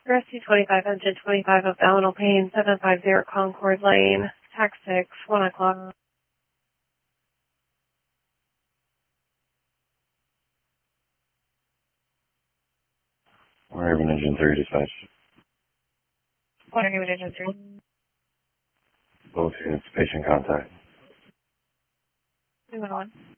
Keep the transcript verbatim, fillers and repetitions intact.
Rescue twenty-five, engine twenty-five, abdominal pain, seven five zero Concord Lane, tax six, one o'clock. We're having engine three dispatch. What are you in engine three? Both units, patient contact. three one one.